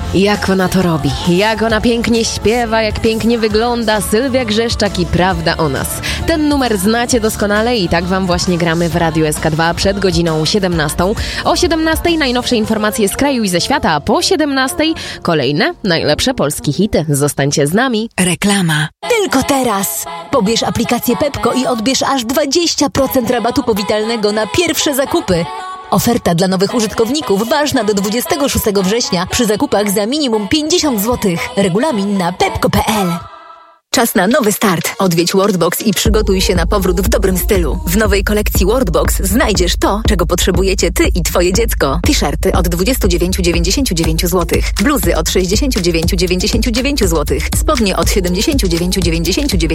Jak ona to robi, jak ona pięknie śpiewa, jak pięknie wygląda, Sylwia Grzeszczak i Prawda o nas. Ten numer znacie doskonale i tak wam właśnie gramy w Radiu SK2 przed godziną 17. O 17 najnowsze informacje z kraju i ze świata, a po 17 kolejne najlepsze polskie hity. Zostańcie z nami. Reklama. Tylko teraz! Pobierz aplikację Pepko i odbierz aż 20% rabatu powitalnego na pierwsze zakupy. Oferta dla nowych użytkowników ważna do 26 września przy zakupach za minimum 50 zł. Regulamin na pepko.pl. Czas na nowy start. Odwiedź Worldbox i przygotuj się na powrót w dobrym stylu. W nowej kolekcji Worldbox znajdziesz to, czego potrzebujecie ty i twoje dziecko. T-shirty od 29,99 zł. Bluzy od 69,99 zł. Spodnie od 79,99